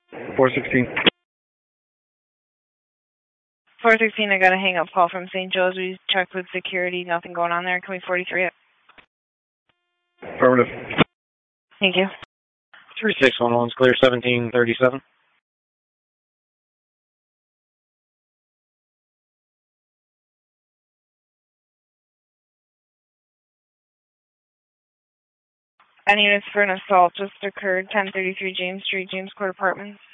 416. 416, I got a hang-up call from St. Joe's. We checked with security. Nothing going on there. Can we 43 it? Affirmative. Thank you. 3611's clear, 1737. Any units for an assault just occurred, 1033 James Street, James Court Apartments.